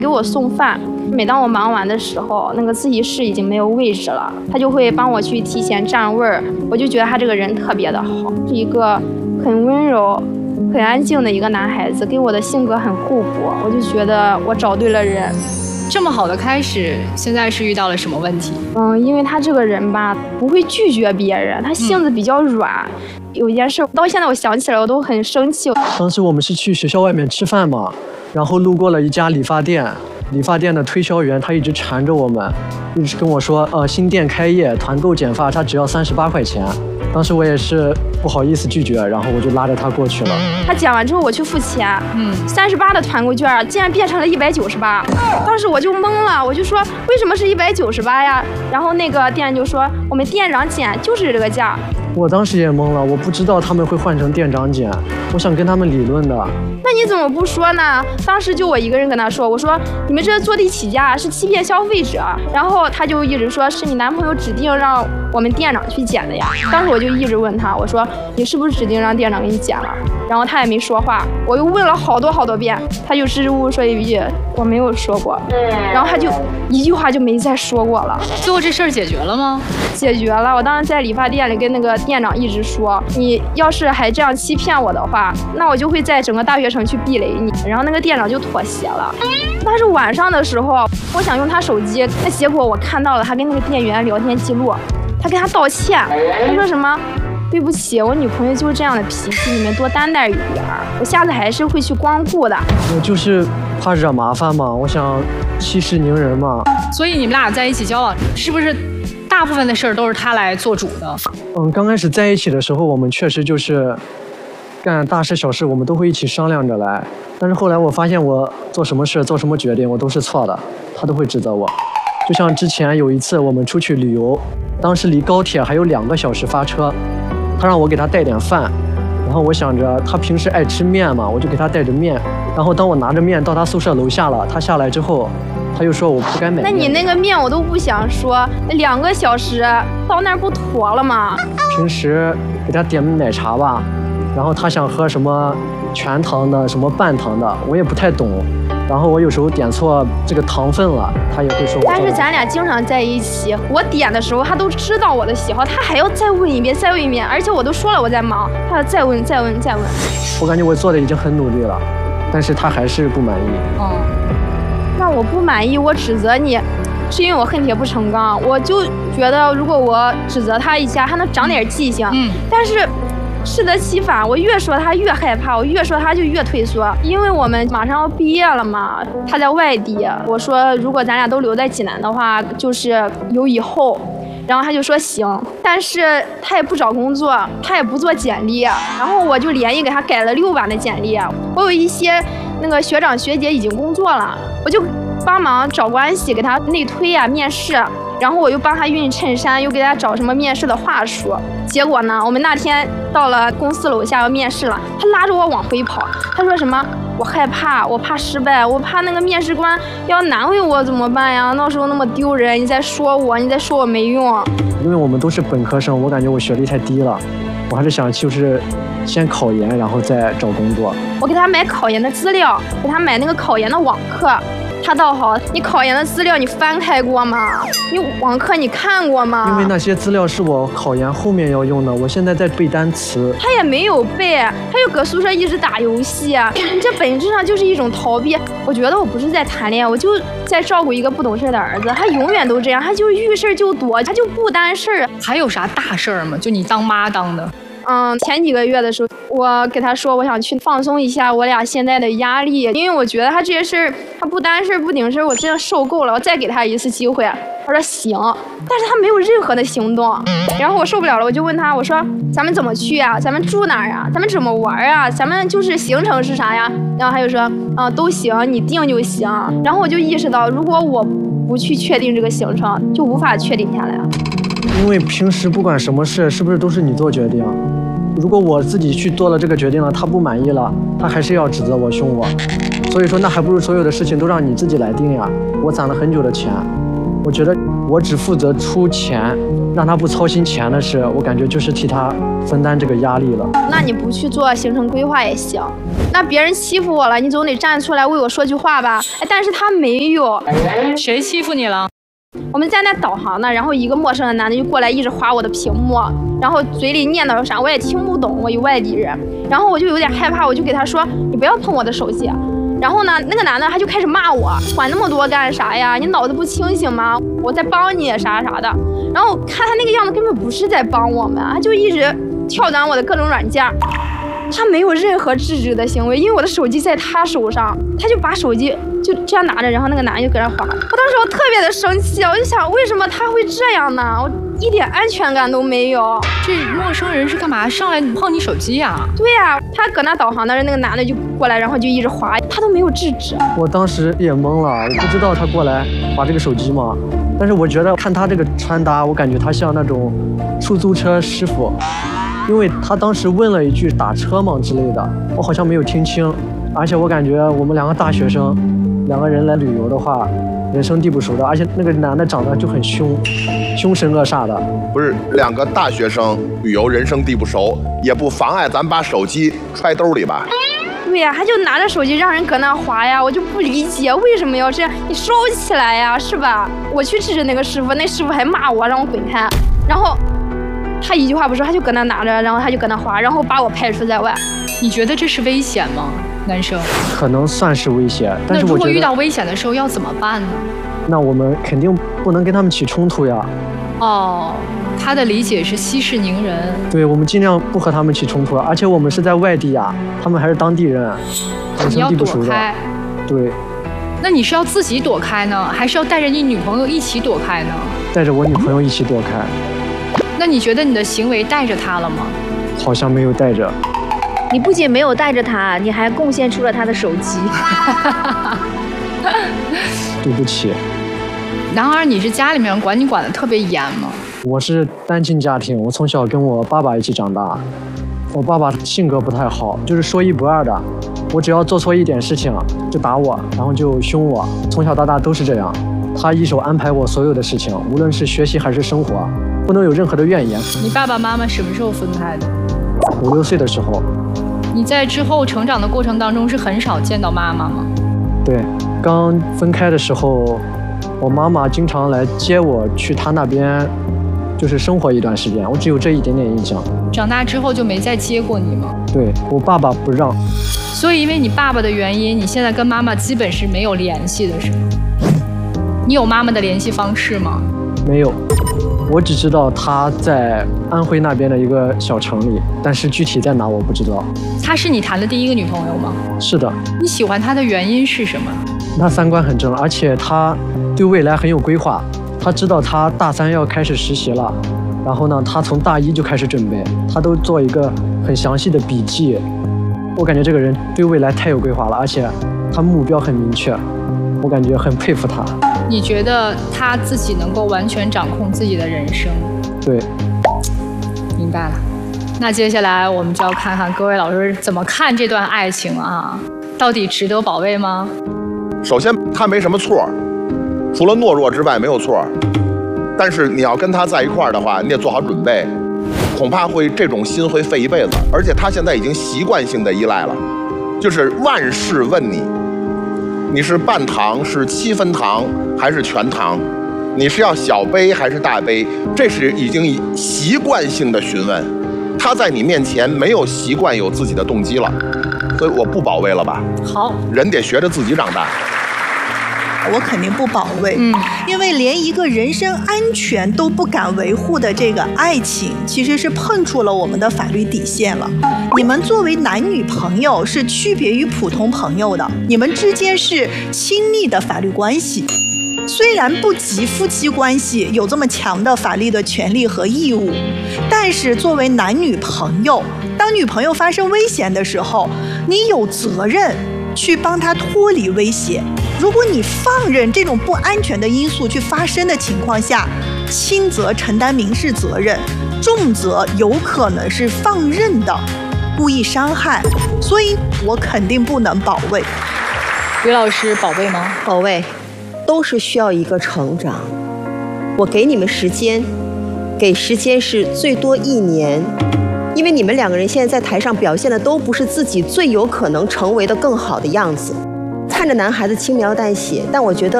给我送饭。每当我忙完的时候，那个自习室已经没有位置了，他就会帮我去提前占位儿。我就觉得他这个人特别的好，是一个很温柔、很安静的一个男孩子，跟我的性格很互补。我就觉得我找对了人。 这么好的开始，现在是遇到了什么问题？ 因为他这个人吧，不会拒绝别人，他性子比较软。有一件事到现在我想起来我都很生气。 当时我们是去学校外面吃饭嘛，然后路过了一家理发店，理发店的推销员他一直缠着我们，一直跟我说新店开业，团购剪发他只要38块钱。当时我也是不好意思拒绝，然后我就拉着他过去了。 他讲完之后我去付钱，38的团购券竟然变成了198，当时我就懵了，我就说为什么是198呀？然后那个店就说我们店长剪就是这个价。 我当时也懵了，我不知道他们会换成店长剪，我想跟他们理论的。 那你怎么不说呢？当时就我一个人跟他说，我说你们这坐地起价是欺骗消费者。然后他就一直说是你男朋友指定让我们店长去剪的呀。当时我就一直问他，我说你是不是指定让店长给你剪了？然后他也没说话，我又问了好多遍，他就支支吾吾说一句我没有说过，然后他就一句话就没再说过了。 最后这事儿解决了吗？ 解决了。我当时在理发店里跟那个店长一直说，你要是还这样欺骗我的话，那我就会在整个大学城去避雷你。然后那个店长就妥协了。但是晚上的时候，我想用他手机，那结果我看到了他跟那个店员聊天记录，他跟他道歉，他说什么？对不起，我女朋友就是这样的脾气，你们多担待一点儿，我下次还是会去光顾的。 我就是怕惹麻烦嘛，我想息事宁人嘛。 所以你们俩在一起交往，是不是大部分的事儿都是他来做主的？ 刚开始在一起的时候，我们确实就是干大事小事，我们都会一起商量着来。但是后来我发现，我做什么事、做什么决定，我都是错的，他都会指责我。就像之前有一次我们出去旅游，当时离高铁还有2个小时发车，他让我给他带点饭，然后我想着他平时爱吃面嘛，我就给他带着面。然后当我拿着面到他宿舍楼下了，他下来之后，他又说我不该买面。 那你那个面我都不想说，2个小时到那儿不妥了吗？ 平时给他点奶茶吧，然后他想喝什么全糖的，什么半糖的，我也不太懂。然后我有时候点错这个糖分了，他也会说我。 但是咱俩经常在一起，我点的时候他都知道我的喜好，他还要再问一遍，而且我都说了我在忙，他要再问。 我感觉我做的已经很努力了，但是他还是不满意。 那我不满意，我指责你，是因为我恨铁不成钢。我就觉得如果我指责他一下，他能长点记性。但是适得其反，我越说他越害怕，我越说他就越退缩。因为我们马上要毕业了嘛，他在外地，我说如果咱俩都留在济南的话，就是有以后。然后他就说行，但是他也不找工作，他也不做简历。然后我就连夜给他改了6版的简历。我有一些那个学长学姐已经工作了，我就帮忙找关系给他内推啊面试。然后我又帮他熨衬衫，又给他找什么面试的话术。结果呢，我们那天到了公司楼下要面试了，他拉着我往回跑，他说什么？我害怕，我怕失败，我怕那个面试官要难为我怎么办呀？到时候那么丢人，你再说我没用。 因为我们都是本科生，我感觉我学历太低了，我还是想就是先考研，然后再找工作。 我给他买考研的资料，给他买那个考研的网课。他倒好，你考研的资料你翻开过吗？你网课你看过吗？ 因为那些资料是我考研后面要用的，我现在在背单词。 他也没有背，他就搁宿舍一直打游戏，你这本质上就是一种逃避。我觉得我不是在谈恋爱，我就在照顾一个不懂事的儿子。他永远都这样，他就遇事就躲，他就不担事。 还有啥大事儿吗？就你当妈当的？ 前几个月的时候，我给他说我想去放松一下我俩现在的压力，因为我觉得他这些事儿他不担事不顶事，我真的受够了，我再给他一次机会。他说行，但是他没有任何的行动。然后我受不了了，我就问他，我说咱们怎么去啊？咱们住哪儿啊？咱们怎么玩啊？咱们就是行程是啥呀？然后他就说都行，你定就行。然后我就意识到，如果我不去确定这个行程，就无法确定下来。 因为平时不管什么事，是不是都是你做决定？如果我自己去做了这个决定了，他不满意了，他还是要指责我、凶我。所以说，那还不如所有的事情都让你自己来定呀。我攒了很久的钱， 我觉得我只负责出钱，让他不操心钱的事，我感觉就是替他分担这个压力了。 那你不去做行程规划也行，那别人欺负我了，你总得站出来为我说句话吧？哎，但是他没有。 谁欺负你了？ 我们在那导航呢，然后一个陌生的男的就过来一直划我的屏幕，然后嘴里念叨啥我也听不懂，我一外地人，然后我就有点害怕，我就给他说你不要碰我的手机。然后呢，那个男的他就开始骂我，管那么多干啥呀？你脑子不清醒吗？我在帮你啥啥的。然后看他那个样子根本不是在帮我们，他就一直跳转我的各种软件，他没有任何制止的行为，因为我的手机在他手上，他就把手机就这样拿着，然后那个男的就搁那划。我当时我特别的生气，我就想为什么他会这样呢？我一点安全感都没有。 这陌生人是干嘛上来碰你手机呀？ 对呀，他搁那导航的那个男的就过来，然后就一直划，他都没有制止。 我当时也懵了，我不知道他过来划这个手机嘛。但是我觉得看他这个穿搭，我感觉他像那种出租车师傅，因为他当时问了一句打车吗之类的，我好像没有听清。而且我感觉我们两个大学生，两个人来旅游的话，人生地不熟的，而且那个男的长得就很凶神恶煞的。 不是两个大学生旅游，人生地不熟，也不妨碍咱把手机揣兜里吧。 对呀，他就拿着手机让人搁那划呀，我就不理解为什么要这样，你收起来呀，是吧？我去制止那个师傅，那师傅还骂我，让我滚开。然后他一句话不说，他就搁那拿着，然后他就搁那划，然后把我排除在外。 你觉得这是危险吗？男生可能算是危险，但是我觉得如果遇到危险的时候要怎么办呢？ 那我们肯定不能跟他们起冲突呀。 哦，他的理解是息事宁人。 对，我们尽量不和他们起冲突，而且我们是在外地呀，他们还是当地人，人生地不熟的。对。 那你是要自己躲开呢，还是要带着你女朋友一起躲开呢？ 带着我女朋友一起躲开。 那你觉得你的行为带着她了吗？ 好像没有带着。 你不仅没有带着他，你还贡献出了他的手机。 对不起。 然而你是家里面管你管得特别严吗？ 我是单亲家庭，我从小跟我爸爸一起长大。我爸爸性格不太好，就是说一不二的。我只要做错一点事情就打我，然后就凶我，从小到大都是这样。他一手安排我所有的事情，无论是学习还是生活，不能有任何的怨言。 你爸爸妈妈什么时候分开的 ？5、6岁的时候。 你在之后成长的过程当中是很少见到妈妈吗？ 对，刚分开的时候，我妈妈经常来接我去她那边，就是生活一段时间。我只有这一点点印象。 长大之后就没再接过你吗？ 对，我爸爸不让。 所以因为你爸爸的原因，你现在跟妈妈基本是没有联系的，是吗？你有妈妈的联系方式吗？ 没有。我只知道她在安徽那边的一个小城里，但是具体在哪我不知道。 她是你谈的第一个女朋友吗？ 是的。 你喜欢她的原因是什么？ 她三观很正，而且她对未来很有规划。她知道她大3要开始实习了，然后呢，她从大1就开始准备，她都做一个很详细的笔记。我感觉这个人对未来太有规划了，而且她目标很明确，我感觉很佩服她。 你觉得他自己能够完全掌控自己的人生？ 对， 明白了。那接下来我们就要看看各位老师怎么看这段爱情啊，到底值得保卫吗？ 首先他没什么错，除了懦弱之外没有错，但是你要跟他在一块儿的话，你得做好准备，恐怕这种心会费一辈子。而且他现在已经习惯性的依赖了，就是万事问你是半糖，是7分糖，还是全糖？你是要小杯还是大杯？这是已经习惯性的询问。他在你面前没有习惯有自己的动机了，所以我不保卫了吧。 好， 人得学着自己长大。 我肯定不保卫，因为连一个人身安全都不敢维护的这个爱情，其实是碰触了我们的法律底线了。你们作为男女朋友是区别于普通朋友的，你们之间是亲密的法律关系，虽然不及夫妻关系有这么强的法律的权利和义务，但是作为男女朋友，当女朋友发生危险的时候，你有责任去帮她脱离危险。如果你放任这种不安全的因素去发生的情况下，轻则承担民事责任，重则有可能是放任的故意伤害，所以我肯定不能保卫。 于老师，保卫吗？ 保卫，都是需要一个成长。 我给你们时间，给时间是最多1年，因为你们2个人现在在台上表现的都不是自己最有可能成为的更好的样子。看着男孩子轻描淡写，但我觉得